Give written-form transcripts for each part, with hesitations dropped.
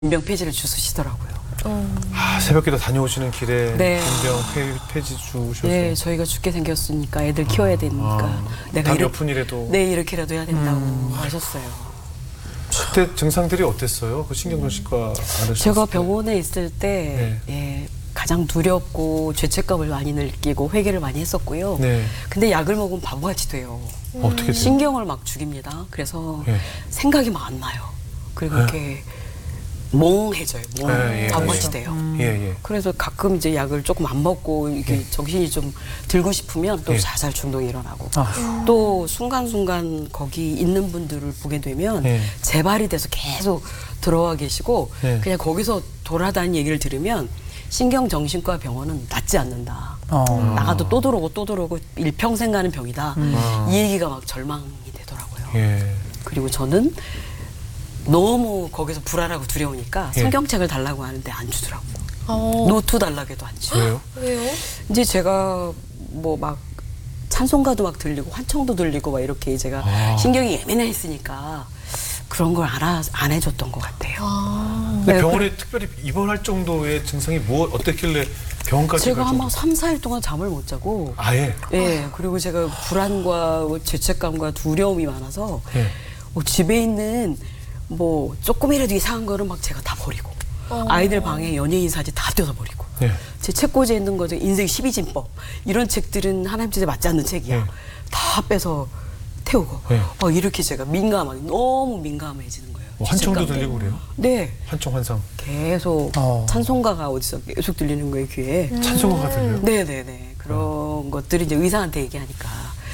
빈병 폐지를 주시더라고요. 새벽기도 다녀오시는 길에 네. 빈병 폐지 주셔서. 네, 저희가 죽게 생겼으니까 애들 키워야 되니까 내가 단 몇 푼이라도. 네, 이렇게라도 해야 된다고 하셨어요. 그때 증상들이 어땠어요? 그 신경정신과 앓으셨을 제가 때. 병원에 있을 때 예, 가장 두렵고 죄책감을 많이 느끼고 회개를 많이 했었고요. 네. 근데 약을 먹으면 바보같이 돼요. 어떻게 돼요? 신경을 막 죽입니다. 그래서 예. 생각이 막 안 나요. 그리고 이렇게 몽해져요. 바보같이 돼요. 예. 그래서 가끔 이제 약을 조금 안 먹고 이게 정신이 좀 들고 싶으면 또 예. 자살 중독이 일어나고 또 순간순간 거기 있는 분들을 보게 되면 예. 재발이 돼서 계속 들어와 계시고 예. 그냥 거기서 돌아다니는 얘기를 들으면 신경정신과 병원은 낫지 않는다. 나가도 또 들어오고 일평생 가는 병이다. 이 얘기가 막 절망이 되더라고요. 예. 그리고 저는 너무 거기서 불안하고 두려우니까 예. 성경책을 달라고 하는데 안 주더라고요. 노트 달라고 해도 안 줘요. 왜요? 왜요? 이제 제가 뭐 막 찬송가도 막 들리고 환청도 들리고 막 이렇게 제가 신경이 예민했으니까 그런 걸 안 해줬던 것 같아요. 근데 네, 병원에 특별히 입원할 정도의 증상이 어땠길래 병원까지 제가 갈 아마 3, 4일 동안 잠을 못 자고 아예? 예, 그리고 제가 불안과 죄책감과 두려움이 많아서 예. 집에 있는 뭐 조금이라도 이상한 거를 막 제가 다 버리고 아이들 방에 연예인 사진 다 뜯어버리고 예. 제 책꽂이에 있는 거죠. 인생 12진법 이런 책들은 하나님 뜻에 맞지 않는 책이야. 예. 다 빼서 태우고 예. 이렇게 제가 너무 민감해지는 거예요. 뭐 환청도 죄책감 들리고 그래요? 네, 환청 환상. 계속 찬송가가 어디서 계속 들리는 거예요, 귀에. 찬송가가 들려요? 네네네. 그런 것들이 이제 의사한테 얘기하니까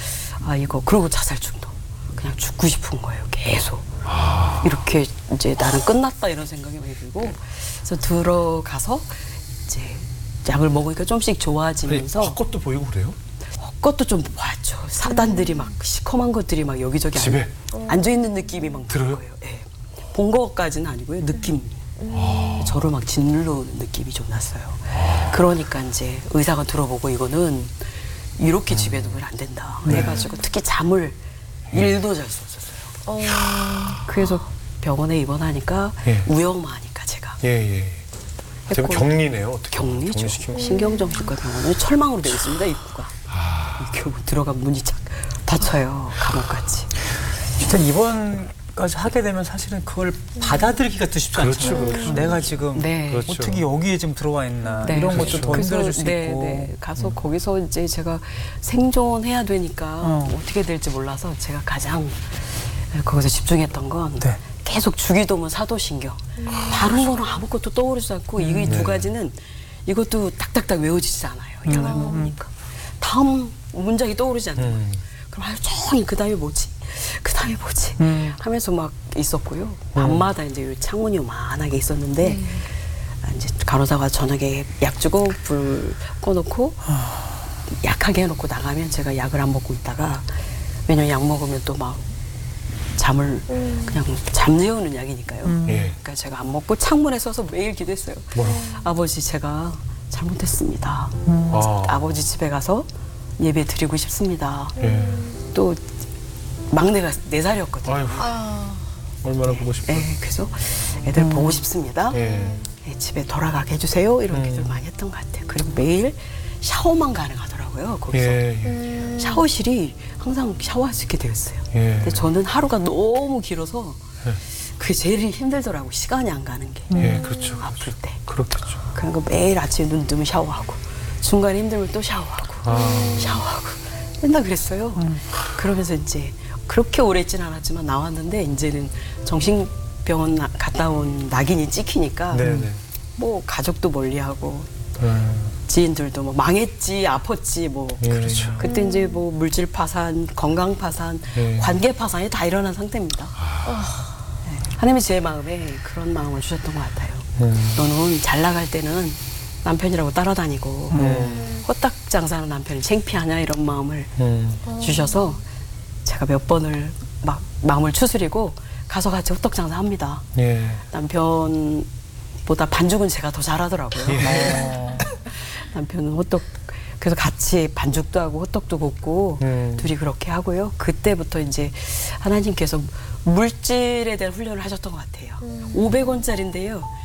이거 그리고 자살 중독 그냥 죽고 싶은 거예요, 계속. 이렇게 이제 나는 끝났다 이런 생각이 많이 들고 그래서 들어가서 이제 약을 먹으니까 좀씩 좋아지면서 헛것도 보이고 그래요? 헛것도 좀 봤죠. 사단들이 막 시커먼 것들이 막 여기저기 집에? 앉아 있는 느낌이 막 드는 들어요? 거예요. 예. 본 것까지는 아니고요. 느낌. 저를 막 짓누르는 느낌이 좀 났어요. 그러니까 이제 의사가 들어보고 이거는 이렇게 집에 두면 안 된다. 해가지고 특히 잠을 일도 잘 수 없었어요. 그래서 병원에 입원하니까 예. 위험하니까 제가 예. 되게 했고. 격리네요. 어떻게 격리죠. 격리시킨 거. 신경정신과 병원은 철망으로 되어 있습니다. 입구가. 이렇게 들어가면 문이 착 닫혀요. 감옥같이. 일단 입원까지 하게 되면 사실은 그걸 받아들이기가 또 쉽지 않잖아요. 그렇죠. 내가 지금 네. 그렇죠. 어떻게 여기에 지금 들어와 있나 네. 이런 그렇죠. 것도 더 그래서 힘들어질 수 네, 있고. 네. 가서 거기서 이제 제가 생존해야 되니까 어떻게 될지 몰라서 제가 가장 거기서 집중했던 건 네. 계속 주기도문 사도신경. 다른 거는 아무것도 떠오르지 않고 이 두 가지는 이것도 딱딱딱 외워지지 않아요. 약을 먹으니까. 다음 문장이 떠오르지 않는 거예요. 그럼 하루 종일 그 다음에 뭐지? 그 다음에 뭐지? 하면서 막 있었고요. 밤마다 이제 창문이 요만하게 있었는데 이제 간호사가 저녁에 약 주고 불 꺼놓고 약하게 해놓고 나가면 제가 약을 안 먹고 있다가 왜냐면 약 먹으면 또 막 잠을 그냥 잠재우는 약이니까요. 예. 그러니까 제가 안 먹고 창문에 서서 매일 기도했어요. 아버지 제가 잘못했습니다. 아버지 집에 가서 예배 드리고 싶습니다. 예. 또 막내가 4살이었거든요. 아이고. 얼마나 보고 싶어요. 그래서 애들 보고 싶습니다. 예. 집에 돌아가게 해주세요. 이런 기도를 많이 했던 것 같아요. 그리고 매일 샤워만 가능하더라고요. 거기서. 예. 샤워실이 항상 샤워할 수 있게 되어 있어요. 예. 근데 저는 하루가 너무 길어서 그게 제일 힘들더라고요. 시간이 안 가는 게. 예, 그렇죠. 아플 때. 그렇겠죠. 그러니까 매일 아침에 눈 뜨면 샤워하고 중간에 힘들면 또 샤워하고 샤워하고 맨날 그랬어요. 그러면서 이제 그렇게 오래 있진 않았지만 나왔는데 이제는 정신병원 갔다 온 낙인이 찍히니까 네네. 뭐 가족도 멀리하고 지인들도 뭐 망했지 아팠지 뭐 그렇죠. 그때 이제 뭐 물질 파산, 건강 파산, 예. 관계 파산이 다 일어난 상태입니다. 네. 하나님이 제 마음에 그런 마음을 주셨던 것 같아요. 너는 잘 나갈 때는 남편이라고 따라다니고 호딱 장사하는 남편이 창피하냐 이런 마음을 주셔서 제가 몇 번을 막 마음을 추스리고 가서 같이 호떡 장사합니다. 예. 남편보다 반죽은 제가 더 잘하더라고요. 남편은 호떡 그래서 같이 반죽도 하고 호떡도 볶고 둘이 그렇게 하고요. 그때부터 이제 하나님께서 물질에 대한 훈련을 하셨던 것 같아요. 500원짜리인데요.